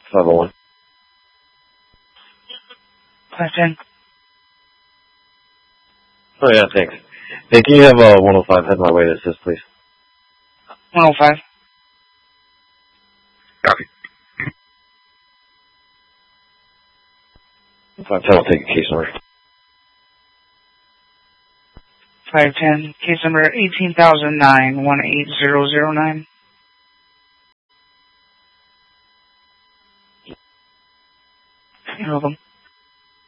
501. 510. Oh, yeah, thanks. Hey, can you have 105 head my way to assist, please? 105. Copy. 510 will take a case number. 510, case number 18,009-18009. You're welcome.